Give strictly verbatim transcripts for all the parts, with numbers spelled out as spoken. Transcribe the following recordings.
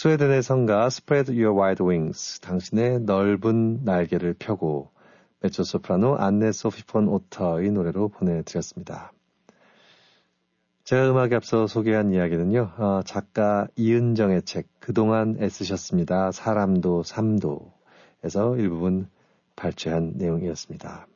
스웨덴의 성가 Spread Your Wide Wings, 당신의 넓은 날개를 펴고, 메초소프라노 안네 소피 폰 오터의 노래로 보내드렸습니다. 제가 음악에 앞서 소개한 이야기는요, 어, 작가 이은정의 책 그동안 애쓰셨습니다. 사람도 삶도에서 일부분 발췌한 내용이었습니다.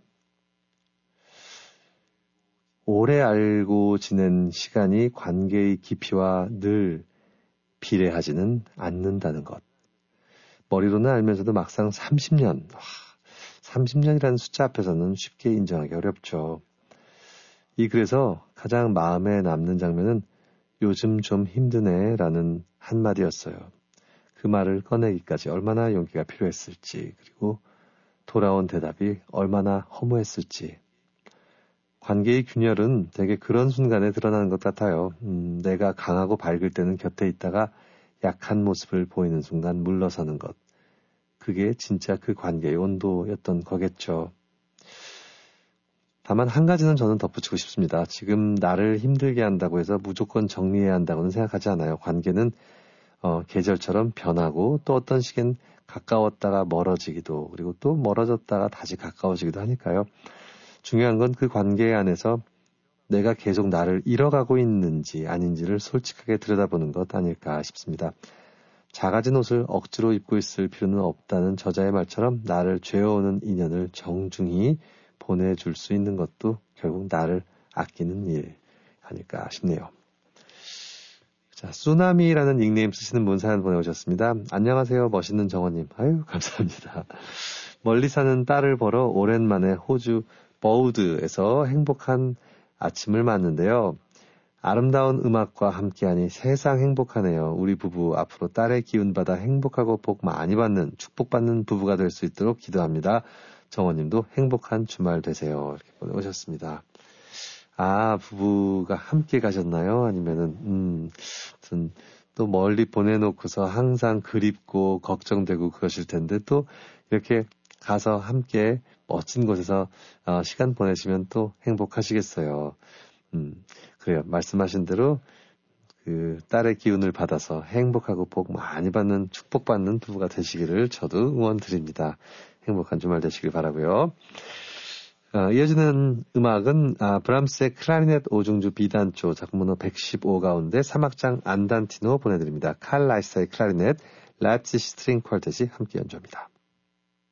오래 알고 지낸 시간이 관계의 깊이와 늘 비례하지는 않는다는 것. 머리로는 알면서도 막상 삼십 년, 와, 삼십 년이라는 숫자 앞에서는 쉽게 인정하기 어렵죠. 이 글에서 가장 마음에 남는 장면은 요즘 좀 힘드네 라는 한마디였어요. 그 말을 꺼내기까지 얼마나 용기가 필요했을지, 그리고 돌아온 대답이 얼마나 허무했을지. 관계의 균열은 되게 그런 순간에 드러나는 것 같아요. 음, 내가 강하고 밝을 때는 곁에 있다가 약한 모습을 보이는 순간 물러서는 것. 그게 진짜 그 관계의 온도였던 거겠죠. 다만 한 가지는 저는 덧붙이고 싶습니다. 지금 나를 힘들게 한다고 해서 무조건 정리해야 한다고는 생각하지 않아요. 관계는 어, 계절처럼 변하고 또 어떤 시기엔 가까웠다가 멀어지기도, 그리고 또 멀어졌다가 다시 가까워지기도 하니까요. 중요한 건 그 관계 안에서 내가 계속 나를 잃어가고 있는지 아닌지를 솔직하게 들여다보는 것 아닐까 싶습니다. 작아진 옷을 억지로 입고 있을 필요는 없다는 저자의 말처럼 나를 죄어오는 인연을 정중히 보내줄 수 있는 것도 결국 나를 아끼는 일 아닐까 싶네요. 자, 쓰나미라는 닉네임 쓰시는 분 사연 보내오셨습니다. 안녕하세요, 멋있는 정원님. 아유, 감사합니다. 멀리 사는 딸을 보러 오랜만에 호주 버우드에서 행복한 아침을 맞는데요. 아름다운 음악과 함께하니 세상 행복하네요. 우리 부부 앞으로 딸의 기운받아 행복하고 복 많이 받는, 축복받는 부부가 될 수 있도록 기도합니다. 정원님도 행복한 주말 되세요. 이렇게 보내오셨습니다. 아, 부부가 함께 가셨나요? 아니면은, 음, 또 멀리 보내놓고서 항상 그립고 걱정되고 그러실 텐데 또 이렇게 가서 함께 멋진 곳에서 어, 시간 보내시면 또 행복하시겠어요. 음, 그래요. 말씀하신 대로 그 딸의 기운을 받아서 행복하고 복 많이 받는, 축복받는 부부가 되시기를 저도 응원드립니다. 행복한 주말 되시길 바라고요. 어, 이어지는 음악은 아, 브람스의 클라리넷 오중주 비단조 작문호 백십오 가운데 삼 악장 안단티노 보내드립니다. 칼 라이스의 클라리넷, 라이프치히 스트링 퀄텟이 함께 연주합니다.